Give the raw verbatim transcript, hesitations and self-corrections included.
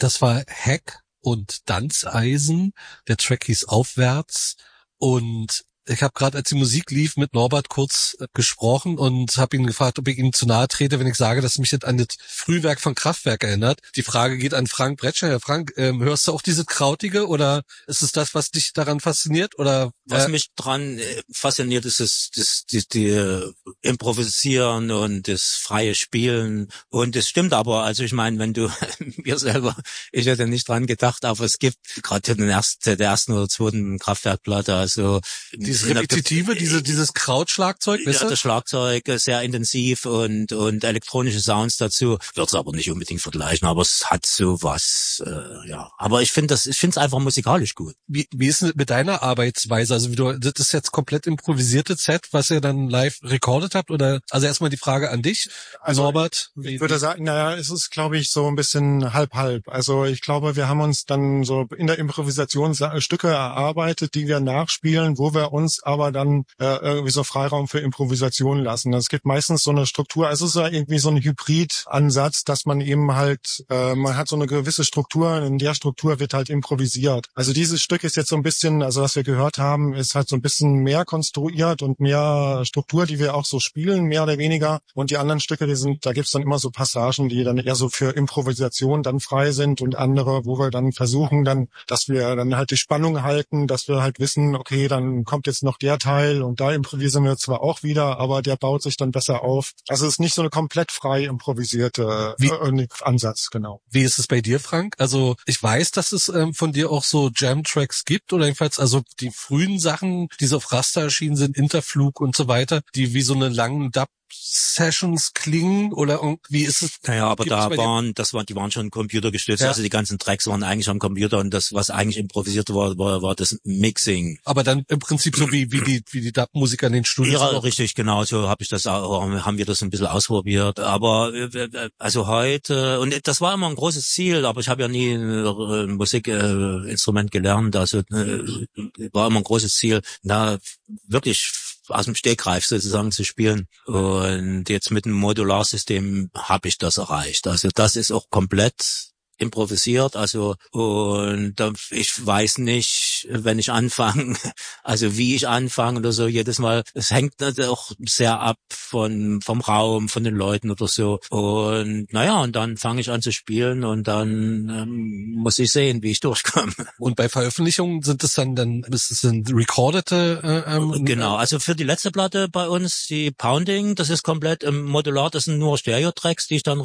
Das war Heck und Danzeisen. Der Track hieß Aufwärts. Und ich habe gerade, als die Musik lief, mit Norbert kurz äh, gesprochen und habe ihn gefragt, ob ich ihm zu nahe trete, wenn ich sage, dass mich das an das Frühwerk von Kraftwerk erinnert. Die Frage geht an Frank Bretscher. Herr Frank, ähm, hörst du auch dieses Krautige oder ist es das, was dich daran fasziniert? Oder was äh, mich dran äh, fasziniert, ist das, das die, die äh, Improvisieren und das freie Spielen. Und es stimmt aber, also ich meine, wenn du mir selber, ich hätte nicht dran gedacht, aber es gibt gerade den ersten, der ersten oder zweiten Kraftwerkplatte, also dieses Repetitive, diese, dieses Krautschlagzeug, ja, weißt du? das Schlagzeug ist sehr intensiv und und elektronische Sounds dazu. Würde es aber nicht unbedingt vergleichen, aber es hat so was, äh, ja. Aber ich finde das, ich finde es einfach musikalisch gut. Wie, wie ist es mit deiner Arbeitsweise? Also wie du, das ist jetzt komplett improvisiertes Set, was ihr dann live recorded habt? Oder also erstmal die Frage an dich, also, Norbert. Ich würde sagen, naja, es ist, glaube ich, so ein bisschen halb-halb. Also ich glaube, wir haben uns dann so in der Improvisation Stücke erarbeitet, die wir nachspielen, wo wir uns aber dann äh, irgendwie so Freiraum für Improvisation lassen. Es gibt meistens so eine Struktur, also es ist ja irgendwie so ein Hybrid-Ansatz, dass man eben halt, äh, man hat so eine gewisse Struktur, in der Struktur wird halt improvisiert. Also dieses Stück ist jetzt so ein bisschen, also was wir gehört haben, ist halt so ein bisschen mehr konstruiert und mehr Struktur, die wir auch so spielen, mehr oder weniger. Und die anderen Stücke, die sind, da gibt's dann immer so Passagen, die dann eher so für Improvisation dann frei sind und andere, wo wir dann versuchen dann, dass wir dann halt die Spannung halten, dass wir halt wissen, okay, dann kommt jetzt noch der Teil und da improvisieren wir zwar auch wieder, aber der baut sich dann besser auf. Also es ist nicht so eine komplett frei improvisierte Wie, äh, Ansatz, genau. Wie ist es bei dir, Frank? Also ich weiß, dass es ähm, von dir auch so Jam-Tracks gibt oder jedenfalls also die frühen Sachen, die so auf Raster erschienen sind, Interflug und so weiter, die wie so eine langen Dub Sessions klingen oder wie ist es? Naja, aber da waren, das waren, die waren schon computergestützt, ja. Also die ganzen Tracks waren eigentlich am Computer und das, was eigentlich improvisiert war, war, war das Mixing. Aber dann im Prinzip so wie, wie die, wie die Dub-Musiker in den Studios. Ja, richtig, genau, so habe ich das auch, haben wir das ein bisschen ausprobiert. Aber, also heute, und das war immer ein großes Ziel, aber ich habe ja nie ein Musikinstrument gelernt, also war immer ein großes Ziel, da wirklich aus dem Stegreif sozusagen zu spielen. Und jetzt mit dem Modularsystem habe ich das erreicht. Also das ist auch komplett improvisiert, also und ich weiß nicht, wenn ich anfange, also wie ich anfange oder so, jedes Mal, es hängt auch sehr ab von vom Raum, von den Leuten oder so und naja, und dann fange ich an zu spielen und dann ähm, muss ich sehen, wie ich durchkomme. Und bei Veröffentlichungen sind es dann, dann ist es ein recordete äh, ähm, genau, also für die letzte Platte bei uns, die Pounding, das ist komplett im Modular, das sind nur Stereo-Tracks, die ich dann